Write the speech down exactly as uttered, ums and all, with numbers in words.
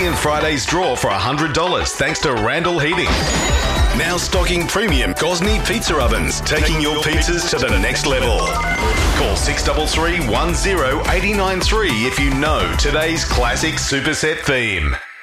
in Friday's draw for one hundred dollars thanks to Randall Heating. Now stocking premium Gosney pizza ovens, taking your pizzas to the next level. Call six three three, one zero eight nine three if you know today's classic superset theme.